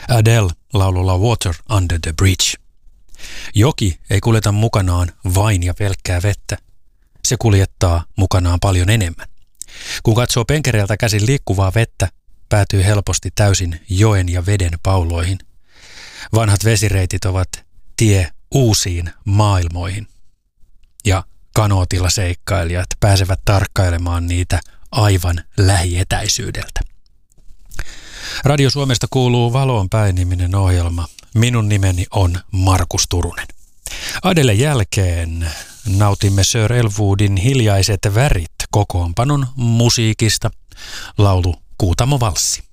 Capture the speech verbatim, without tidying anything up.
Adele laululla Water Under the Bridge. Joki ei kuljeta mukanaan vain ja pelkkää vettä. Se kuljettaa mukanaan paljon enemmän. Kun katsoo penkereeltä käsin liikkuvaa vettä, päätyy helposti täysin joen ja veden pauloihin. Vanhat vesireitit ovat tie uusiin maailmoihin. Ja kanootilla seikkailijat pääsevät tarkkailemaan niitä aivan lähietäisyydeltä. Radio Suomesta kuuluu Valoon päin -niminen ohjelma. Minun nimeni on Markus Turunen. Adelen jälkeen nautimme Sir Elwoodin Hiljaiset värit kokoonpanon musiikista, laulu Kuutamo-valssi.